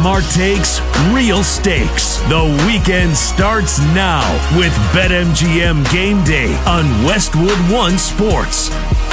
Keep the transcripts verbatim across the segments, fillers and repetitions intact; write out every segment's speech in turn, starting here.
Smart takes, real stakes. The weekend starts now with BetMGM Game Day on Westwood One Sports.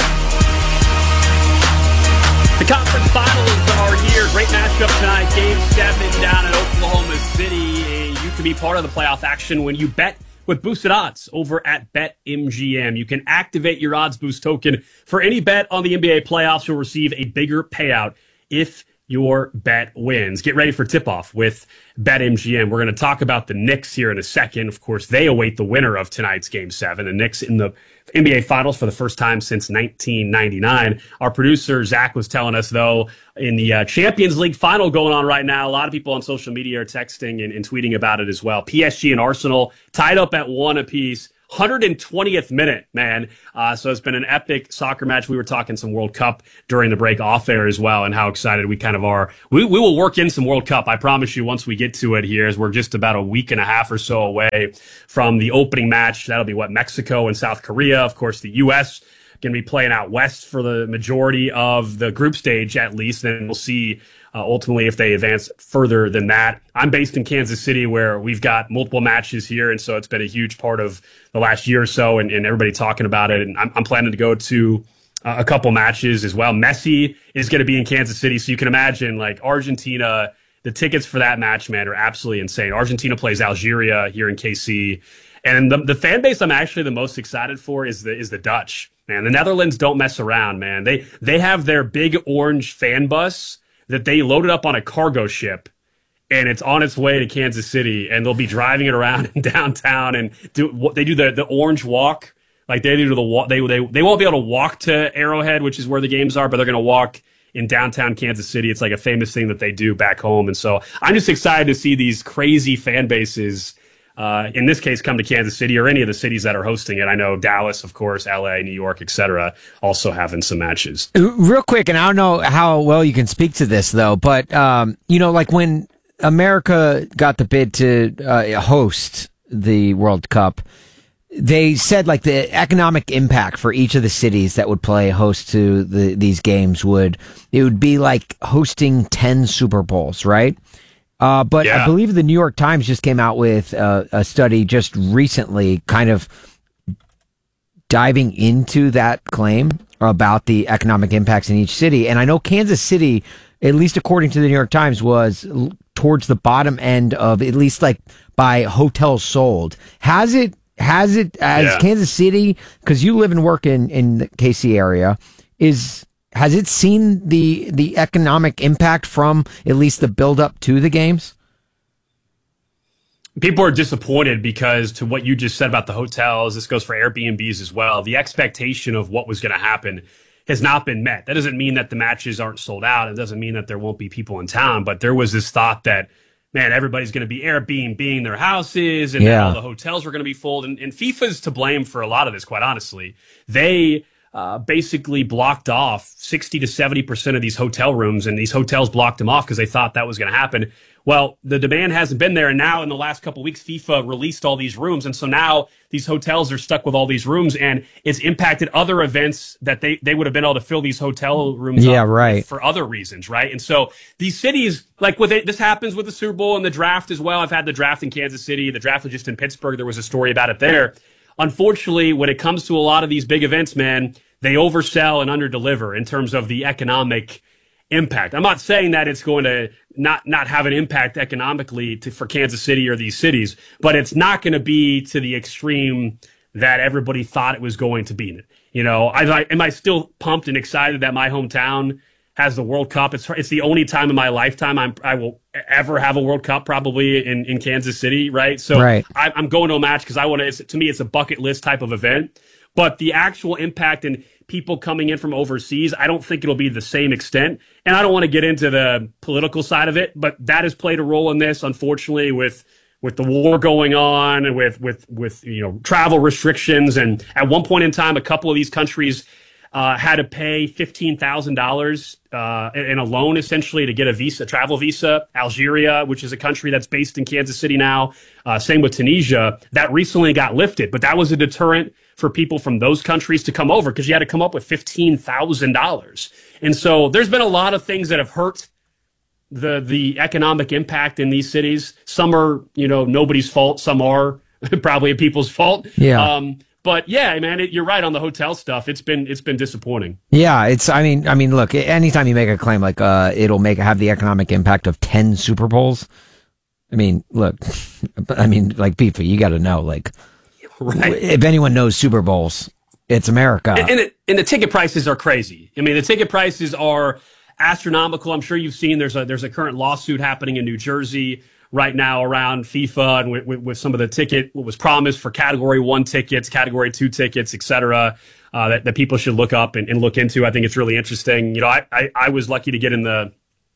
The conference finals are here. Great matchup tonight. Game seven down in Oklahoma City. You can be part of the playoff action when you bet with boosted odds over at BetMGM. You can activate your odds boost token for any bet on the N B A playoffs. You'll receive a bigger payout if your bet wins. Get ready for tip-off with BetMGM. We're going to talk about the Knicks here in a second. Of course, they await the winner of tonight's Game seven. The Knicks in the N B A Finals for the first time since nineteen ninety-nine. Our producer, Zach, was telling us, though, in the uh, Champions League final going on right now, a lot of people on social media are texting and, and tweeting about it as well. P S G and Arsenal tied up at one apiece. one hundred twentieth minute, man. Uh, so it's been an epic soccer match. We were talking some World Cup during the break off air as well, and how excited we kind of are. We, we will work in some World Cup, I promise you, once we get to it here, as we're just about a week and a half or so away from the opening match. That'll be what, Mexico and South Korea. Of course, the U S going to be playing out west for the majority of the group stage, at least. Then we'll see Uh, ultimately, if they advance further than that. I'm based in Kansas City, where we've got multiple matches here, and so it's been a huge part of the last year or so, and, and everybody talking about it. And I'm, I'm planning to go to uh, a couple matches as well. Messi is going to be in Kansas City, so you can imagine, like, Argentina, the tickets for that match, man, are absolutely insane. Argentina plays Algeria here in K C, and the, the fan base I'm actually the most excited for is the is the Dutch, man. The Netherlands don't mess around, man. They they have their big orange fan bus that they loaded up on a cargo ship, and it's on its way to Kansas City, and they'll be driving it around in downtown, and do what they do the the orange walk, like they do the walk. They they they won't be able to walk to Arrowhead, which is where the games are, but they're going to walk in downtown Kansas City. It's like a famous thing that they do back home, and so I'm just excited to see these crazy fan bases. Uh, in this case, come to Kansas City or any of the cities that are hosting it. I know Dallas, of course, L A, New York, et cetera, also having some matches. Real quick, and I don't know how well you can speak to this, though, but, um, you know, like when America got the bid to uh, host the World Cup, they said, like, the economic impact for each of the cities that would play host to the, these games would, it would be like hosting ten Super Bowls, right? Uh, but yeah. I believe the New York Times just came out with uh, a study just recently kind of diving into that claim about the economic impacts in each city. And I know Kansas City, at least according to the New York Times, was l- towards the bottom end of, at least like by hotels sold. Has it, has it, as yeah. Kansas City, because you live and work in, in the K C area, is... Has it seen the the economic impact from at least the build up to the games? People are disappointed because, to what you just said about the hotels, this goes for Airbnbs as well. The expectation of what was going to happen has not been met. That doesn't mean that the matches aren't sold out. It doesn't mean that there won't be people in town. But there was this thought that, man, everybody's going to be Airbnb-ing their houses, and yeah. all the hotels were going to be full. And, and FIFA's to blame for a lot of this, quite honestly. They Uh, basically blocked off sixty to seventy percent of these hotel rooms, and these hotels blocked them off because they thought that was going to happen. Well, the demand hasn't been there, and now in the last couple of weeks, FIFA released all these rooms, and so now these hotels are stuck with all these rooms, and it's impacted other events that they, they would have been able to fill these hotel rooms yeah, up right. for other reasons, right? And so these cities, like with it, this happens with the Super Bowl and the draft as well. I've had the draft in Kansas City. The draft was just in Pittsburgh. There was a story about it there. Unfortunately, when it comes to a lot of these big events, man, they oversell and underdeliver in terms of the economic impact. I'm not saying that it's going to not not have an impact economically to, for Kansas City or these cities, but it's not going to be to the extreme that everybody thought it was going to be. You know, I, I am I still pumped and excited that my hometown has the World Cup. It's it's the only time in my lifetime I'm I will ever have a World Cup, probably in, in Kansas City, right? So right. I, I'm going to a match because I want to. To me, it's a bucket list type of event. But the actual impact and people coming in from overseas, I don't think it'll be the same extent. And I don't want to get into the political side of it, but that has played a role in this, unfortunately, with with the war going on and with with with you know travel restrictions. And at one point in time, a couple of these countries uh, had to pay fifteen thousand dollars uh, in a loan, essentially, to get a visa, travel visa. Algeria, which is a country that's based in Kansas City now. Uh, same with Tunisia. That recently got lifted, but that was a deterrent for people from those countries to come over because you had to come up with fifteen thousand dollars. And so there's been a lot of things that have hurt the the economic impact in these cities. Some are, you know, nobody's fault. Some are probably people's fault. Yeah. Um, but yeah, man, it, you're right on the hotel stuff. It's been it's been disappointing. Yeah, it's. I mean, I mean, look. Anytime you make a claim like uh, it'll make have the economic impact of ten Super Bowls. I mean, look. I mean, like FIFA, you got to know. Like, right. If anyone knows Super Bowls, it's America. And, and, it, and the ticket prices are crazy. I mean, the ticket prices are astronomical. I'm sure you've seen there's a there's a current lawsuit happening in New Jersey right now around FIFA and with, with, with some of the ticket what was promised for Category One tickets, Category Two tickets, et cetera. Uh, that, that people should look up and, and look into. I think it's really interesting. You know, I, I, I was lucky to get in the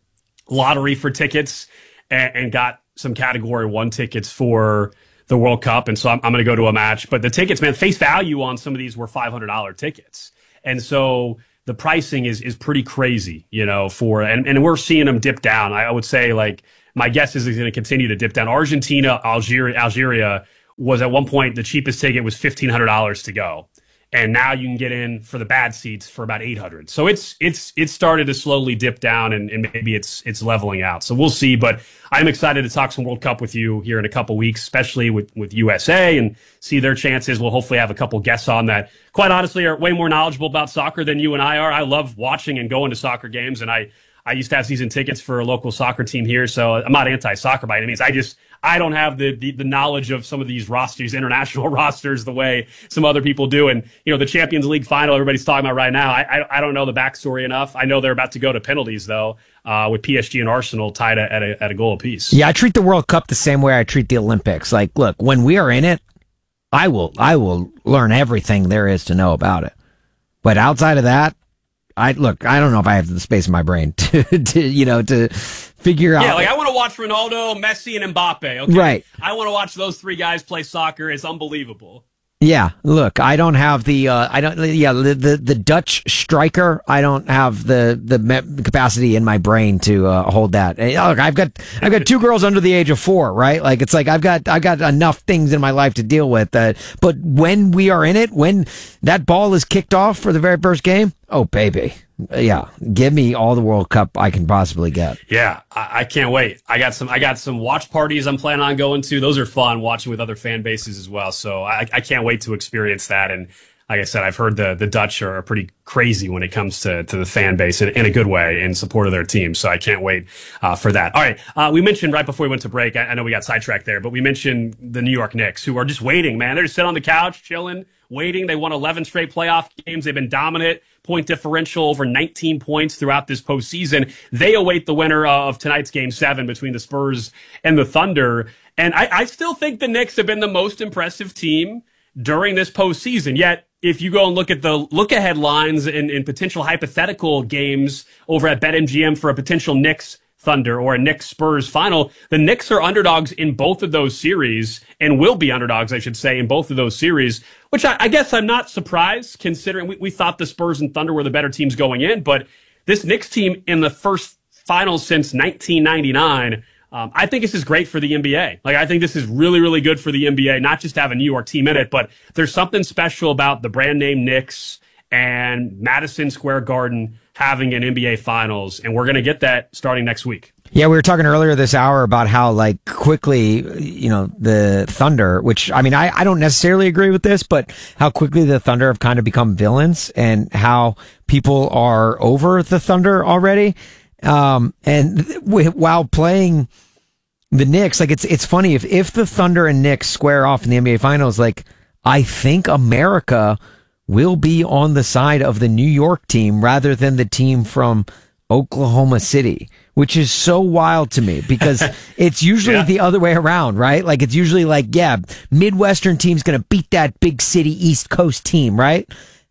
lottery for tickets and, and got some Category One tickets for the World Cup, and so I'm, I'm going to go to a match. But the tickets, man, face value on some of these were five hundred dollars tickets, and so the pricing is is pretty crazy, you know, for, and, and we're seeing them dip down. I would say, like, my guess is it's going to continue to dip down. Argentina, Algeria, Algeria was at one point, the cheapest ticket was fifteen hundred dollars to go. And now you can get in for the bad seats for about eight hundred. So it's it's it's started to slowly dip down, and, and maybe it's it's leveling out. So we'll see. But I'm excited to talk some World Cup with you here in a couple weeks, especially with, with U S A, and see their chances. We'll hopefully have a couple guests on that, quite honestly, are way more knowledgeable about soccer than you and I are. I love watching and going to soccer games, and I, I used to have season tickets for a local soccer team here, so I'm not anti-soccer by any means. I just I don't have the, the the knowledge of some of these rosters, international rosters, the way some other people do. And, you know, the Champions League final everybody's talking about right now, I I, I don't know the backstory enough. I know they're about to go to penalties, though, uh, with P S G and Arsenal tied at a, at a goal apiece. Yeah, I treat the World Cup the same way I treat the Olympics. Like, look, when we are in it, I will I will learn everything there is to know about it. But outside of that, I look, I don't know if I have the space in my brain to, to you know, to figure out. Yeah, like I want to watch Ronaldo, Messi, and Mbappe. Okay? Right. I want to watch those three guys play soccer. It's unbelievable. Yeah, look, I don't have the, uh, I don't, yeah, the, the, the Dutch striker, I don't have the, the me- capacity in my brain to, uh, hold that. And, look, I've got, I've got two girls under the age of four, right? Like, it's like, I've got, I've got enough things in my life to deal with. Uh, but when we are in it, when that ball is kicked off for the very first game, oh, baby. Yeah, give me all the World Cup I can possibly get. Yeah, I, I can't wait. I got some. I got some watch parties I'm planning on going to. Those are fun, watching with other fan bases as well. So I, I can't wait to experience that. And like I said, I've heard the the Dutch are pretty crazy when it comes to to the fan base in, in a good way in support of their team. So I can't wait uh, for that. All right, uh, we mentioned right before we went to break. I, I know we got sidetracked there, but we mentioned the New York Knicks, who are just waiting. Man, they're just sitting on the couch, chilling, waiting. They won eleven straight playoff games. They've been dominant. Point differential over nineteen points throughout this postseason. They await the winner of tonight's game seven between the Spurs and the Thunder. And I, I still think the Knicks have been the most impressive team during this postseason. Yet, if you go and look at the look-ahead lines and, and potential hypothetical games over at BetMGM for a potential Knicks Thunder or a Knicks Spurs final, the Knicks are underdogs in both of those series and will be underdogs, I should say, in both of those series, which I, I guess I'm not surprised considering we, we thought the Spurs and Thunder were the better teams going in. But this Knicks team in the first finals since nineteen ninety-nine, um, I think this is great for the N B A. Like, I think this is really, really good for the N B A, not just to have a New York team in it, but there's something special about the brand name Knicks and Madison Square Garden having an N B A Finals, and we're going to get that starting next week. Yeah, we were talking earlier this hour about how, like, quickly, you know, the Thunder, which, I mean, I, I don't necessarily agree with this, but how quickly the Thunder have kind of become villains and how people are over the Thunder already. Um, and w- while playing the Knicks, like, it's, it's funny if, if the Thunder and Knicks square off in the N B A Finals, like, I think America will be on the side of the New York team rather than the team from Oklahoma City, which is so wild to me because it's usually yeah. the other way around, right? Like, it's usually like, yeah, Midwestern team's going to beat that big city East Coast team, right?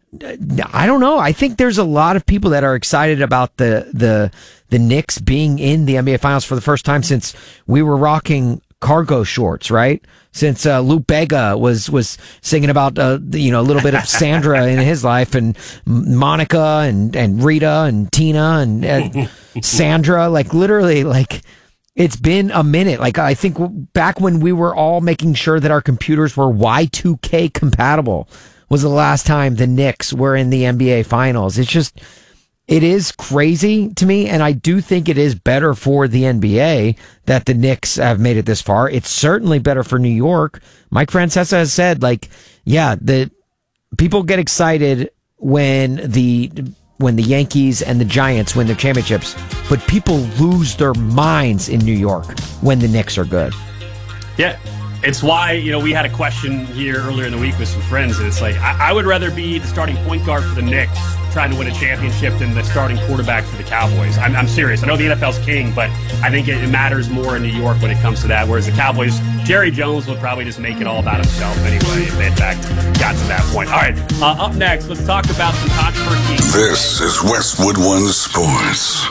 I don't know. I think there's a lot of people that are excited about the, the, the Knicks being in the N B A Finals for the first time since we were rocking cargo shorts, right? Since uh, Lou Bega was was singing about uh, you know a little bit of Sandra in his life, and Monica and and Rita and Tina and uh, Sandra, like literally, like it's been a minute. Like I think back when we were all making sure that our computers were Y two K compatible was the last time the Knicks were in the N B A Finals. It's just It is crazy to me, and I do think it is better for the N B A that the Knicks have made it this far. It's certainly better for New York. Mike Francesa has said, like, yeah, the people get excited when the when the Yankees and the Giants win their championships, but people lose their minds in New York when the Knicks are good. Yeah. It's why, you know, we had a question here earlier in the week with some friends, and it's like, I, I would rather be the starting point guard for the Knicks trying to win a championship than the starting quarterback for the Cowboys. I'm, I'm serious. I know the N F L's king, but I think it, it matters more in New York when it comes to that, whereas the Cowboys, Jerry Jones would probably just make it all about himself anyway if they, in fact, got to that point. All right, uh, up next, let's talk about some controversy. This is Westwood One Sports.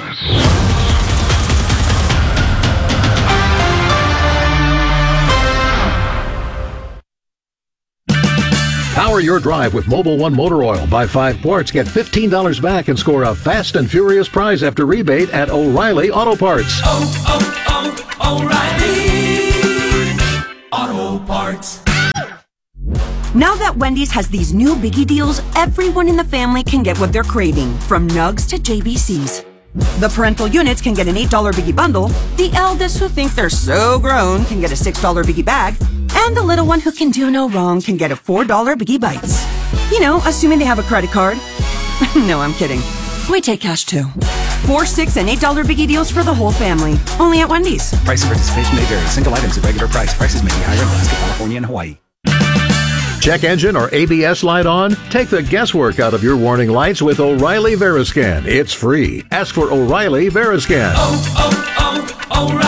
Power your drive with Mobil one Motor Oil. Buy five quarts, get fifteen dollars back, and score a fast and furious prize after rebate at O'Reilly Auto Parts. Oh, oh, oh, O'Reilly Auto Parts. Now that Wendy's has these new biggie deals, everyone in the family can get what they're craving, from nugs to J B Cs. The parental units can get an eight dollar biggie bundle, the eldest who think they're so grown can get a six dollar biggie bag, and the little one who can do no wrong can get a four dollar Biggie Bites. You know, assuming they have a credit card. No, I'm kidding. We take cash too. Four, six, and eight dollar Biggie deals for the whole family. Only at Wendy's. Price and participation may vary. Single items at regular price. Prices may be higher in Alaska, California, and Hawaii. Check engine or A B S light on? Take the guesswork out of your warning lights with O'Reilly Veriscan. It's free. Ask for O'Reilly Veriscan. Oh,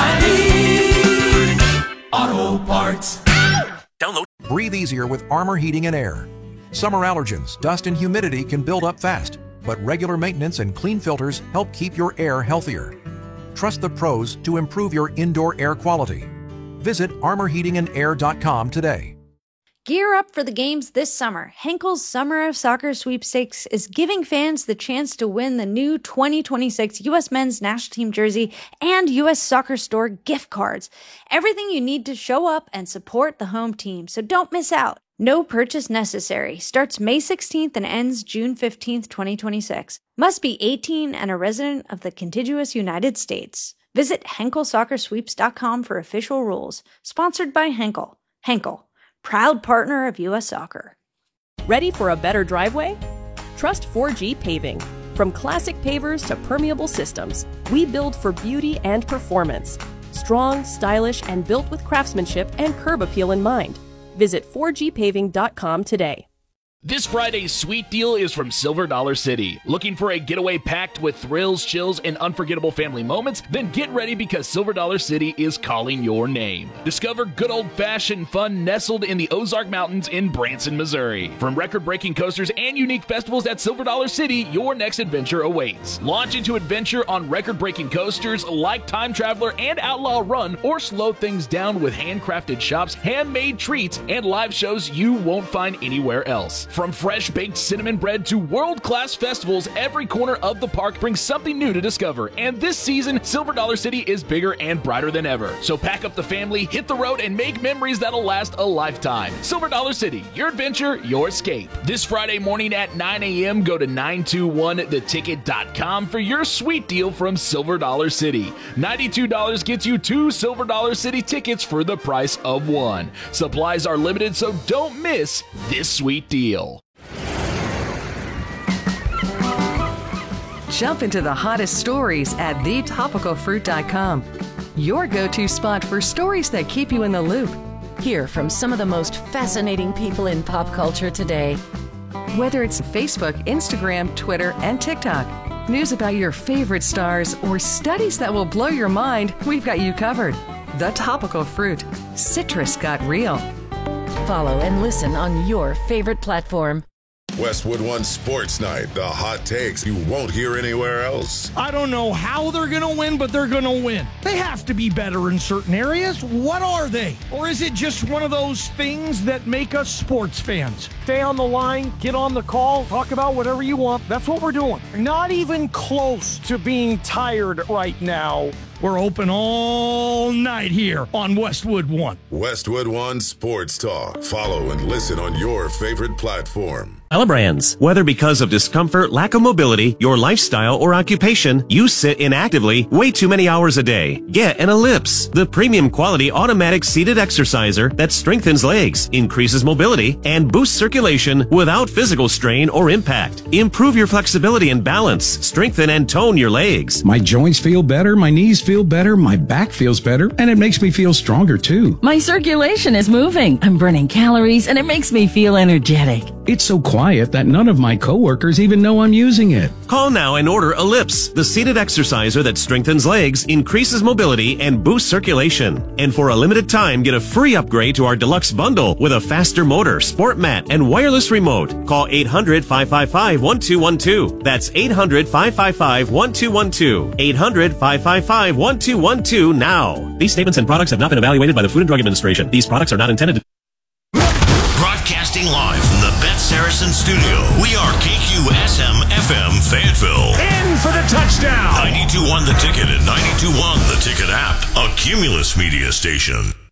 oh, oh, O'Reilly Auto Parts. Download. Breathe easier with Armor Heating and Air. Summer allergens, dust, and humidity can build up fast, but regular maintenance and clean filters help keep your air healthier. Trust the pros to improve your indoor air quality. Visit armor heating and air dot com today. Gear up for the games this summer. Henkel's Summer of Soccer Sweepstakes is giving fans the chance to win the new twenty twenty-six U S Men's National Team jersey and U S Soccer Store gift cards. Everything you need to show up and support the home team, so don't miss out. No purchase necessary. Starts May sixteenth and ends June fifteenth, twenty twenty-six. Must be eighteen and a resident of the contiguous United States. Visit henkel soccer sweeps dot com for official rules. Sponsored by Henkel. Henkel, proud partner of U S Soccer. Ready for a better driveway? Trust four G Paving. From classic pavers to permeable systems, we build for beauty and performance. Strong, stylish, and built with craftsmanship and curb appeal in mind. Visit four G paving dot com today. This Friday's sweet deal is from Silver Dollar City. Looking for a getaway packed with thrills, chills, and unforgettable family moments? Then get ready because Silver Dollar City is calling your name. Discover good old-fashioned fun nestled in the Ozark Mountains in Branson, Missouri. From record-breaking coasters and unique festivals at Silver Dollar City, your next adventure awaits. Launch into adventure on record-breaking coasters like Time Traveler and Outlaw Run, or slow things down with handcrafted shops, handmade treats, and live shows you won't find anywhere else. From fresh-baked cinnamon bread to world-class festivals, every corner of the park brings something new to discover. And this season, Silver Dollar City is bigger and brighter than ever. So pack up the family, hit the road, and make memories that'll last a lifetime. Silver Dollar City, your adventure, your escape. This Friday morning at nine a.m., go to nine two one the ticket dot com for your sweet deal from Silver Dollar City. ninety-two dollars gets you two Silver Dollar City tickets for the price of one. Supplies are limited, so don't miss this sweet deal. Jump into the hottest stories at the topical fruit dot com. Your go-to spot for stories that keep you in the loop. Hear from some of the most fascinating people in pop culture today. Whether it's Facebook, Instagram, Twitter, and TikTok, news about your favorite stars, or studies that will blow your mind, we've got you covered. The Topical Fruit. Citrus got real. Follow and listen on your favorite platform. Westwood One Sports Night, the hot takes you won't hear anywhere else. I don't know how they're going to win, but they're going to win. They have to be better in certain areas. What are they? Or is it just one of those things that make us sports fans? Stay on the line, get on the call, talk about whatever you want. That's what we're doing. Not even close to being tired right now. We're open all night here on Westwood One. Westwood One Sports Talk. Follow and listen on your favorite platform. Elebrands. Whether because of discomfort, lack of mobility, your lifestyle, or occupation, you sit inactively way too many hours a day. Get an Ellipse, the premium quality automatic seated exerciser that strengthens legs, increases mobility, and boosts circulation without physical strain or impact. Improve your flexibility and balance, strengthen and tone your legs. My joints feel better, my knees feel better, my back feels better, and it makes me feel stronger too. My circulation is moving. I'm burning calories, and it makes me feel energetic. It's so quiet that none of my coworkers even know I'm using it. Call now and order Ellipse, the seated exerciser that strengthens legs, increases mobility, and boosts circulation. And for a limited time, get a free upgrade to our deluxe bundle with a faster motor, sport mat, and wireless remote. Call eight hundred, five five five, one two one two. That's eight hundred, five five five, one two one two. eight hundred, five five five, one two one two now. These statements and products have not been evaluated by the Food and Drug Administration. These products are not intended to... Broadcasting live from the Bet Saracen studio, we are K Q S M F M Fayetteville. In for the touchdown! ninety-two point one The Ticket and ninety-two point one The Ticket app, a Cumulus media station.